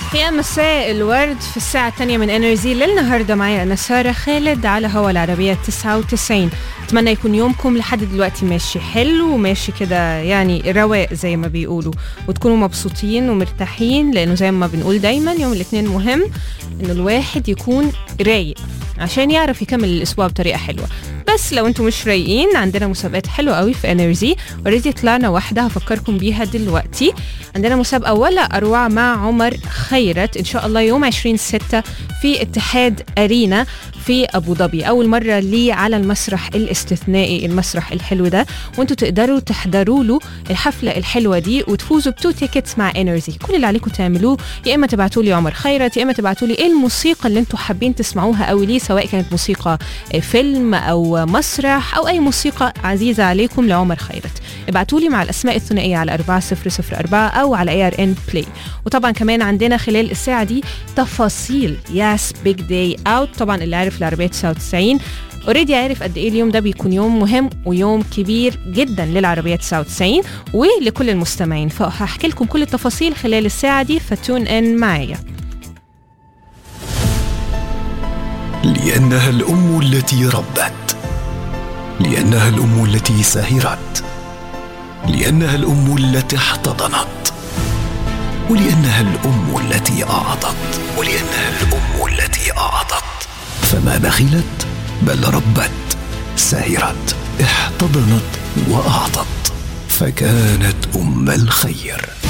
يا مساء الورد في الساعة الثانية من انرجي للنهاردة. معي أنا سارة خالد على هوا العربية 99. أتمنى يكون يومكم لحد دلوقتي ماشي حلو وماشي كده يعني رواق زي ما بيقولوا، وتكونوا مبسوطين ومرتاحين، لأنه زي ما بنقول دايما يوم الاثنين مهم إنه الواحد يكون رايق عشان يعرف يكمل الأسبوع بطريقة حلوة. بس لو انتم مش رايقين، عندنا مسابقات حلوة قوي في انرجي، وريدي طلعنا واحدة هفكركم بيها دلوقتي. عندنا مسابقة ولا أروع مع عمر خيرت إن شاء الله يوم 20/6 في اتحاد أرينا في أبو ظبي. أول مرة لي على المسرح الاستثنائي، المسرح الحلو ده، وانتوا تقدروا تحضروا له الحفلة الحلوة دي وتفوزوا ب2 تيكتس مع انرجي. كل اللي عليكم تعملوه يا إما تبعتوا لي عمر خيرت، يا إما تبعتوا لي ايه الموسيقى اللي انتوا حابين تسمعوها قوي ليه، سواء كانت موسيقى فيلم أو مسرح أو أي موسيقى عزيزة عليكم لعمر خيرت. ابعتوا لي مع الأسماء الثنائية على 4004 أو على ARN Play. وطبعا كمان عندنا خلال الساعة دي تفاصيل ياس بيج داي اوت. طبعا اللي عارف العربية 99 اوريدي عارف قد ايه اليوم ده بيكون يوم مهم ويوم كبير جدا للعربية 99 ولكل المستمعين، فهحكي لكم كل التفاصيل خلال الساعة دي، فتون ان معايا. لأنها الأم التي ربت، لأنها الأم التي سهرت، لأنها الأم التي احتضنت، ولأنها الأم التي أعطت، ولأنها الأم التي أعطت. فما بخلت بل ربت، سهرت، احتضنت وأعطت، فكانت أم الخير.